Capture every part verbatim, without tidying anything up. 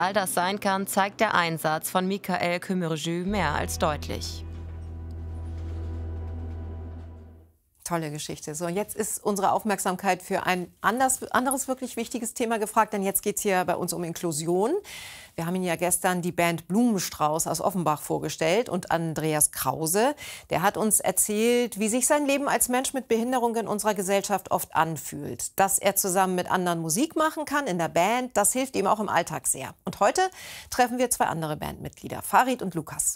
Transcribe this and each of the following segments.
All das sein kann, zeigt der Einsatz von Michael Kümmürjü mehr als deutlich. Tolle Geschichte. So, jetzt ist unsere Aufmerksamkeit für ein anders, anderes wirklich wichtiges Thema gefragt, denn jetzt geht es hier bei uns um Inklusion. Wir haben Ihnen ja gestern die Band Blumenstrauß aus Offenbach vorgestellt und Andreas Krause, der hat uns erzählt, wie sich sein Leben als Mensch mit Behinderung in unserer Gesellschaft oft anfühlt. Dass er zusammen mit anderen Musik machen kann in der Band, das hilft ihm auch im Alltag sehr. Und heute treffen wir zwei andere Bandmitglieder, Farid und Lukas.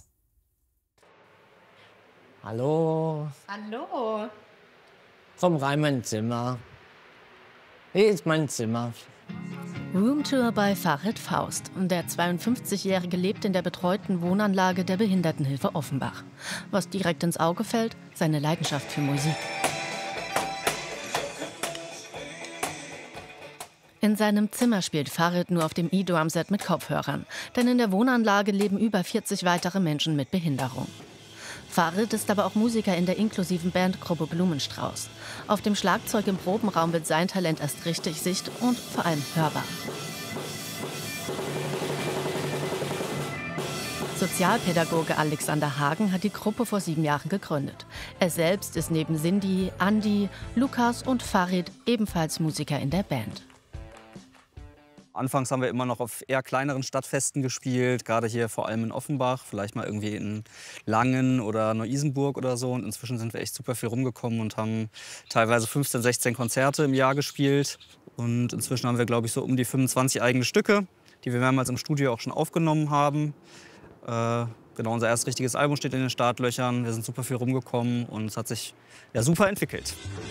Hallo. Hallo. Komm rein, mein Zimmer. Hier ist mein Zimmer. Roomtour bei Farid Faust. Der zweiundfünfzigjährige lebt in der betreuten Wohnanlage der Behindertenhilfe Offenbach. Was direkt ins Auge fällt, seine Leidenschaft für Musik. In seinem Zimmer spielt Farid nur auf dem E-Drumset mit Kopfhörern. Denn in der Wohnanlage leben über vierzig weitere Menschen mit Behinderung. Farid ist aber auch Musiker in der inklusiven Bandgruppe Blumenstrauß. Auf dem Schlagzeug im Probenraum wird sein Talent erst richtig sicht- und vor allem hörbar. Sozialpädagoge Alexander Hagen hat die Gruppe vor sieben Jahren gegründet. Er selbst ist neben Cindy, Andi, Lukas und Farid ebenfalls Musiker in der Band. Anfangs haben wir immer noch auf eher kleineren Stadtfesten gespielt, gerade hier vor allem in Offenbach, vielleicht mal irgendwie in Langen oder Neu-Isenburg oder so. Und inzwischen sind wir echt super viel rumgekommen und haben teilweise fünfzehn, sechzehn Konzerte im Jahr gespielt. Und inzwischen haben wir, glaube ich, so um die fünfundzwanzig eigene Stücke, die wir mehrmals im Studio auch schon aufgenommen haben. Äh, genau, unser erstes richtiges Album steht in den Startlöchern. Wir sind super viel rumgekommen und es hat sich ja super entwickelt.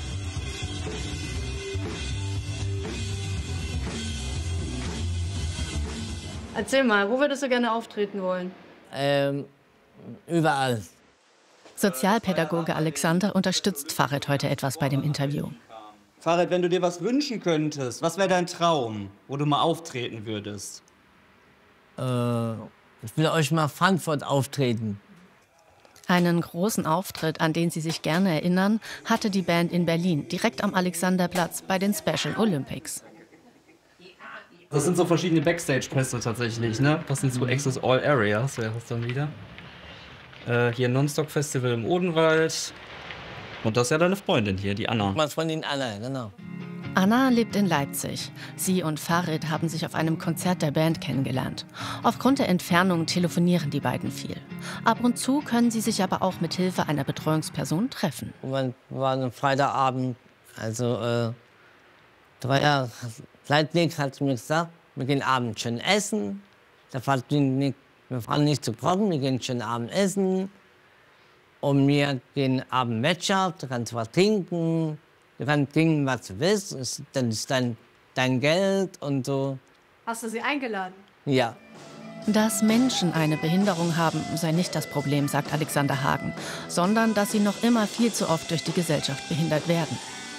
Erzähl mal, wo würdest du gerne auftreten wollen? Ähm, überall. Sozialpädagoge Alexander unterstützt Farid heute etwas bei dem Interview. Farid, wenn du dir was wünschen könntest, was wäre dein Traum, wo du mal auftreten würdest? Äh, ich will euch mal Frankfurt auftreten. Einen großen Auftritt, an den sie sich gerne erinnern, hatte die Band in Berlin, direkt am Alexanderplatz bei den Special Olympics. Das sind so verschiedene Backstage-Pässe tatsächlich, ne? Das sind so Access All Areas, wäre das dann wieder. Äh, hier Nonstop Festival im Odenwald. Und das ist ja deine Freundin hier, die Anna. Was von den Anna, genau. Anna lebt in Leipzig. Sie und Farid haben sich auf einem Konzert der Band kennengelernt. Aufgrund der Entfernung telefonieren die beiden viel. Ab und zu können sie sich aber auch mit Hilfe einer Betreuungsperson treffen. Wir waren am Freitagabend, also äh, drei Jahre. Seitdem hat sie mir gesagt, wir gehen abends schön essen. Da fällt mir nicht, wir fahren nicht zu kochen, wir gehen schön abends essen. Und wir gehen abends Matchup, du kannst was trinken, du kannst trinken, was du willst, dann ist dein, dein Geld und so. Hast du sie eingeladen? Ja. Dass Menschen eine Behinderung haben, sei nicht das Problem, sagt Alexander Hagen, sondern dass sie noch immer viel zu oft durch die Gesellschaft behindert werden.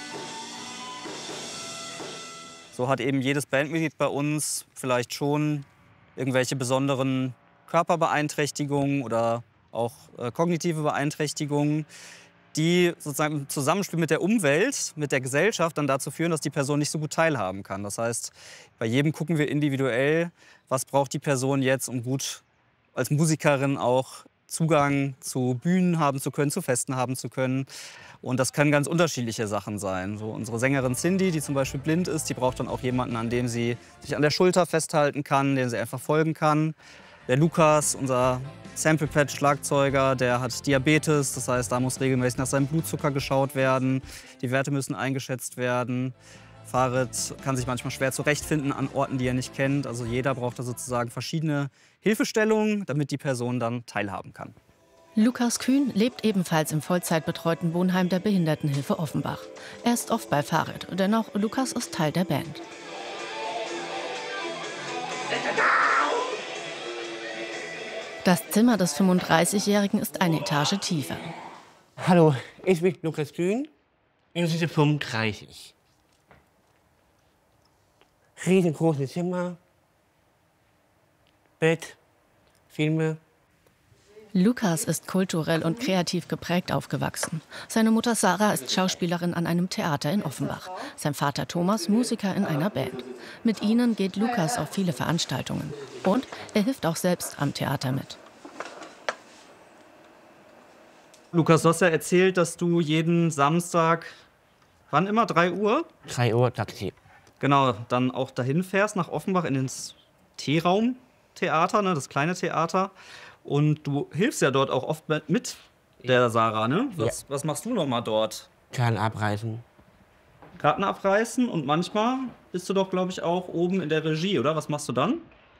So hat eben jedes Bandmitglied bei uns vielleicht schon irgendwelche besonderen Körperbeeinträchtigungen oder auch äh, kognitive Beeinträchtigungen, die sozusagen im Zusammenspiel mit der Umwelt, mit der Gesellschaft dann dazu führen, dass die Person nicht so gut teilhaben kann. Das heißt, bei jedem gucken wir individuell, was braucht die Person jetzt, um gut als Musikerin auch Zugang zu Bühnen haben zu können, zu Festen haben zu können. Und das können ganz unterschiedliche Sachen sein. So unsere Sängerin Cindy, die zum Beispiel blind ist, die braucht dann auch jemanden, an dem sie sich an der Schulter festhalten kann, dem sie einfach folgen kann. Der Lukas, unser Sample-Pad-Schlagzeuger, der hat Diabetes. Das heißt, da muss regelmäßig nach seinem Blutzucker geschaut werden. Die Werte müssen eingeschätzt werden. Farid kann sich manchmal schwer zurechtfinden an Orten, die er nicht kennt. Also jeder braucht da sozusagen verschiedene Hilfestellungen, damit die Person dann teilhaben kann. Lukas Kühn lebt ebenfalls im vollzeitbetreuten Wohnheim der Behindertenhilfe Offenbach. Er ist oft bei Farid, denn auch Lukas ist Teil der Band. Das Zimmer des fünfunddreißigjährigen ist eine Etage tiefer. Hallo, ich bin Lukas Kühn. Ich bin fünfunddreißig. Riesengroßes Zimmer, Bett, Filme. Lukas ist kulturell und kreativ geprägt aufgewachsen. Seine Mutter Sarah ist Schauspielerin an einem Theater in Offenbach. Sein Vater Thomas Musiker in einer Band. Mit ihnen geht Lukas auf viele Veranstaltungen. Und er hilft auch selbst am Theater mit. Lukas, du hast ja erzählt, dass du jeden Samstag, wann immer, drei Uhr? drei Uhr Taxi. Genau, dann auch dahin fährst nach Offenbach in ins T-Raum-Theater, ne, das kleine Theater. Und du hilfst ja dort auch oft mit der Sarah, ne? Was, ja. was machst du noch mal dort? Karten abreißen. Karten abreißen und manchmal bist du doch, glaube ich, auch oben in der Regie, oder? Was machst du dann?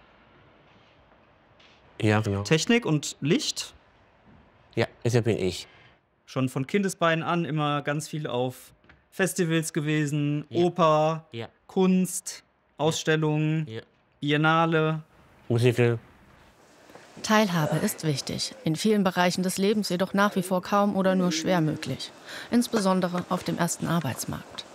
Ja, genau. Technik und Licht? Ja, das bin ich. Schon von Kindesbeinen an immer ganz viel auf Festivals gewesen, Ja. Oper, Ja. Kunst, Ausstellungen, Ja. Biennale. Musical. Teilhabe ist wichtig, in vielen Bereichen des Lebens jedoch nach wie vor kaum oder nur schwer möglich. Insbesondere auf dem ersten Arbeitsmarkt.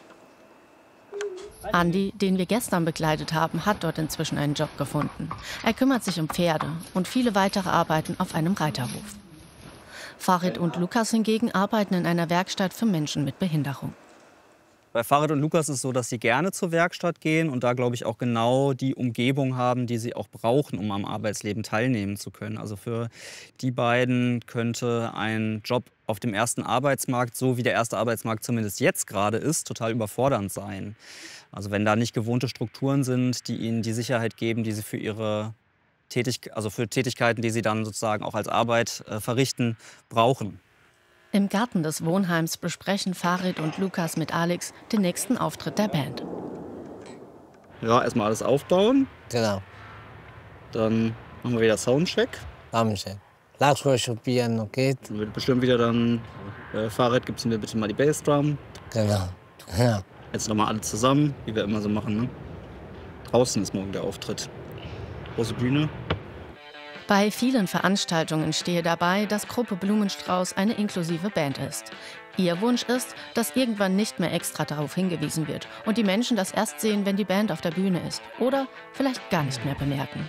Andi, den wir gestern begleitet haben, hat dort inzwischen einen Job gefunden. Er kümmert sich um Pferde und viele weitere Arbeiten auf einem Reiterhof. Farid und Lukas hingegen arbeiten in einer Werkstatt für Menschen mit Behinderung. Bei Farid und Lukas ist es so, dass sie gerne zur Werkstatt gehen und da, glaube ich, auch genau die Umgebung haben, die sie auch brauchen, um am Arbeitsleben teilnehmen zu können. Also für die beiden könnte ein Job auf dem ersten Arbeitsmarkt, so wie der erste Arbeitsmarkt zumindest jetzt gerade ist, total überfordernd sein. Also wenn da nicht gewohnte Strukturen sind, die ihnen die Sicherheit geben, die sie für ihre Tätig- also für Tätigkeiten, die sie dann sozusagen auch als Arbeit äh, verrichten, brauchen. Im Garten des Wohnheims besprechen Farid und Lukas mit Alex den nächsten Auftritt der Band. Ja, erstmal alles aufbauen. Genau. Dann machen wir wieder Soundcheck. Soundcheck. Schlagzeug probieren, okay? Dann wird bestimmt wieder dann, äh, Farid, gibst du mir bitte mal die Bassdrum. Genau. Ja. Jetzt nochmal alle zusammen, wie wir immer so machen. Ne? Draußen ist morgen der Auftritt. Große Bühne. Bei vielen Veranstaltungen stehe dabei, dass Gruppe Blumenstrauß eine inklusive Band ist. Ihr Wunsch ist, dass irgendwann nicht mehr extra darauf hingewiesen wird und die Menschen das erst sehen, wenn die Band auf der Bühne ist oder vielleicht gar nicht mehr bemerken.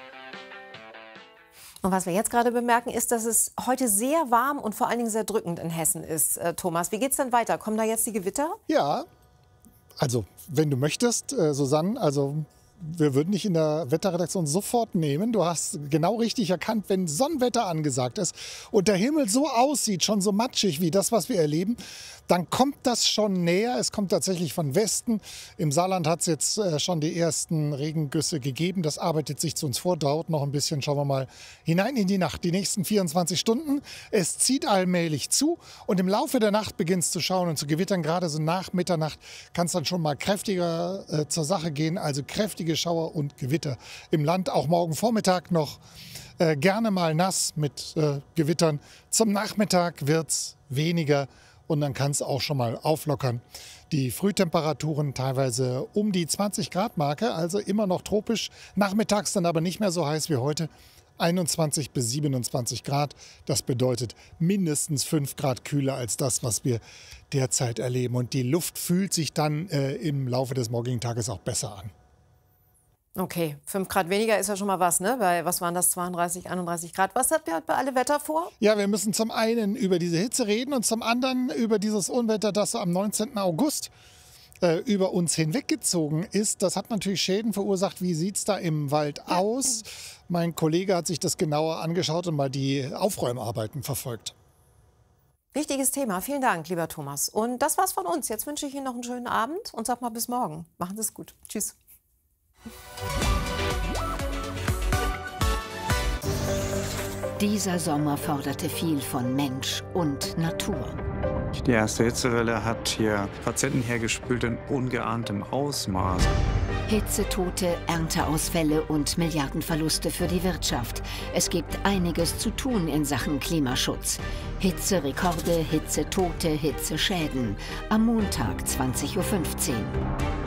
Und was wir jetzt gerade bemerken, ist, dass es heute sehr warm und vor allen Dingen sehr drückend in Hessen ist. Äh, Thomas, wie geht's denn weiter? Kommen da jetzt die Gewitter? Ja, also wenn du möchtest, äh, Susanne, also wir würden dich in der Wetterredaktion sofort nehmen. Du hast genau richtig erkannt, wenn Sonnenwetter angesagt ist und der Himmel so aussieht, schon so matschig wie das, was wir erleben, dann kommt das schon näher. Es kommt tatsächlich von Westen. Im Saarland hat es jetzt äh, schon die ersten Regengüsse gegeben. Das arbeitet sich zu uns vor, dauert noch ein bisschen. Schauen wir mal hinein in die Nacht, die nächsten vierundzwanzig Stunden. Es zieht allmählich zu und im Laufe der Nacht beginnt es zu schauen und zu gewittern. Gerade so nach Mitternacht kann es dann schon mal kräftiger äh, zur Sache gehen. Also kräftige Schauer und Gewitter im Land. Auch morgen Vormittag noch äh, gerne mal nass mit äh, Gewittern. Zum Nachmittag wird es weniger. Und dann kann es auch schon mal auflockern. Die Frühtemperaturen teilweise um die zwanzig Grad Marke, also immer noch tropisch. Nachmittags dann aber nicht mehr so heiß wie heute. einundzwanzig bis siebenundzwanzig Grad. Das bedeutet mindestens fünf Grad kühler als das, was wir derzeit erleben. Und die Luft fühlt sich dann äh, im Laufe des morgigen Tages auch besser an. Okay, fünf Grad weniger ist ja schon mal was, ne? Bei, was waren das, zweiunddreißig, einunddreißig Grad. Was habt ihr heute bei Alle Wetter vor? Ja, wir müssen zum einen über diese Hitze reden und zum anderen über dieses Unwetter, das am neunzehnten August äh, über uns hinweggezogen ist. Das hat natürlich Schäden verursacht. Wie sieht es da im Wald aus? Mein Kollege hat sich das genauer angeschaut und mal die Aufräumarbeiten verfolgt. Wichtiges Thema. Vielen Dank, lieber Thomas. Und das war's von uns. Jetzt wünsche ich Ihnen noch einen schönen Abend und sag mal bis morgen. Machen Sie es gut. Tschüss. Dieser Sommer forderte viel von Mensch und Natur. Die erste Hitzewelle hat hier Patienten hergespült in ungeahntem Ausmaß. Hitzetote, Ernteausfälle und Milliardenverluste für die Wirtschaft. Es gibt einiges zu tun in Sachen Klimaschutz. Hitzerekorde, Hitzetote, Hitzeschäden. Am Montag zwanzig Uhr fünfzehn.